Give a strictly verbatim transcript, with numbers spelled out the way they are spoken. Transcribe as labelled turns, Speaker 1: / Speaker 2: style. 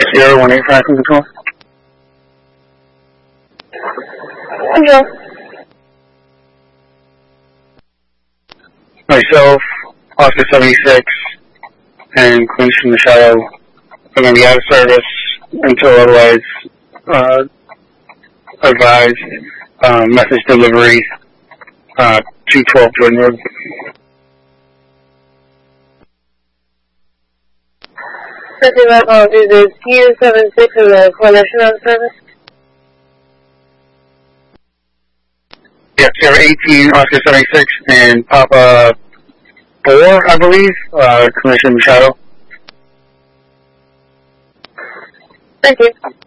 Speaker 1: Sierra one eight five from control.
Speaker 2: Control.
Speaker 1: Myself, Oscar seventy-six, and Clinton Machado are going to be out of service until otherwise uh, advised. Uh, message delivery, uh, two twelve Jordan Road.
Speaker 2: Sending my apologies, is U seventy-six of the coalition on service?
Speaker 1: Yes, Sierra eighteen, Oscar seventy-six, and Papa four, I believe, uh, Commissioner Machado.
Speaker 2: Thank you.